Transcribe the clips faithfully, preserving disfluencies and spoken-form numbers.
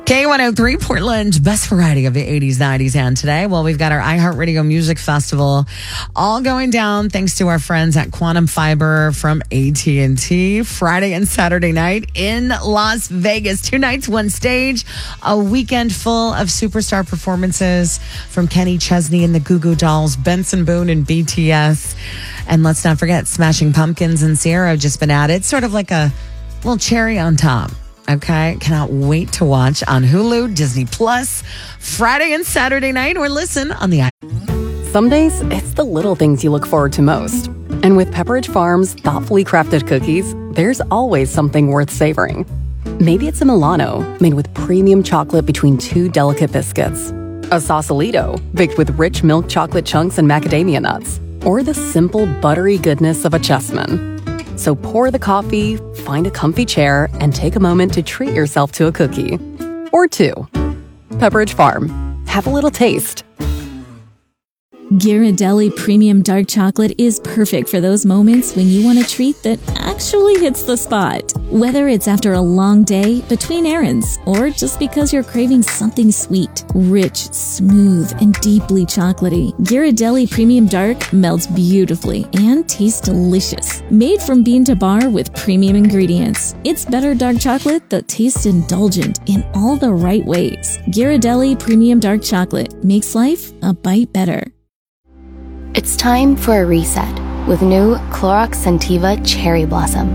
K one oh three, Portland's best variety of the eighties, nineties, and today. Well, we've got our iHeartRadio Music Festival all going down thanks to our friends at Quantum Fiber from A T and T. Friday and Saturday night in Las Vegas. Two nights, one stage. A weekend full of superstar performances from Kenny Chesney and the Goo Goo Dolls, Benson Boone and B T S. And let's not forget Smashing Pumpkins and Sierra have just been added. Sort of like a little cherry on top. Okay, cannot wait to watch on Hulu, Disney Plus, Friday and Saturday night, or listen on the. Some days, it's the little things you look forward to most. And with Pepperidge Farm's thoughtfully crafted cookies, there's always something worth savoring. Maybe it's a Milano, made with premium chocolate between two delicate biscuits. A Sausalito, baked with rich milk chocolate chunks and macadamia nuts. Or the simple, buttery goodness of a Chessman. So pour the coffee, find a comfy chair, and take a moment to treat yourself to a cookie. Or two. Pepperidge Farm. Have a little taste. Ghirardelli Premium Dark Chocolate is perfect for those moments when you want a treat that actually hits the spot. Whether it's after a long day, between errands, or just because you're craving something sweet, rich, smooth, and deeply chocolatey, Ghirardelli Premium Dark melts beautifully and tastes delicious. Made from bean to bar with premium ingredients, it's better dark chocolate that tastes indulgent in all the right ways. Ghirardelli Premium Dark Chocolate makes life a bite better. It's time for a reset with new Clorox Scentiva Cherry Blossom.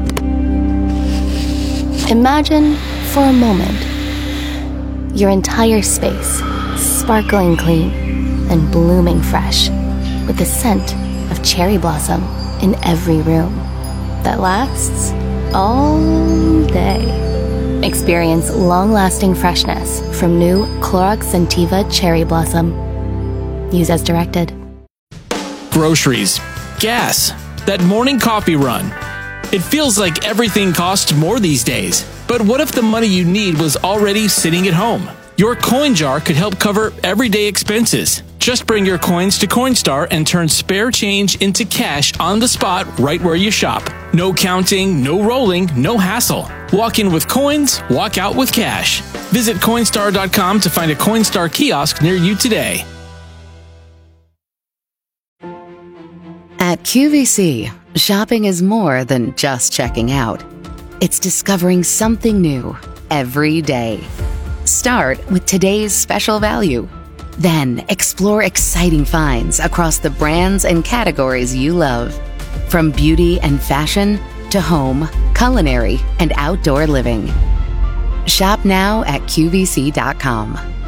Imagine, for a moment, your entire space sparkling clean and blooming fresh with the scent of cherry blossom in every room that lasts all day. Experience long-lasting freshness from new Clorox Scentiva Cherry Blossom. Use as directed. Groceries, gas, that morning coffee run. It feels like everything costs more these days. But what if the money you need was already sitting at home? Your coin jar could help cover everyday expenses. Just bring your coins to Coinstar and turn spare change into cash on the spot right where you shop. No counting, no rolling, no hassle. Walk in with coins, walk out with cash. Visit Coinstar dot com to find a Coinstar kiosk near you today. At Q V C, shopping is more than just checking out. It's discovering something new every day. Start with today's special value. Then explore exciting finds across the brands and categories you love. From beauty and fashion to home, culinary, and outdoor living. Shop now at Q V C dot com.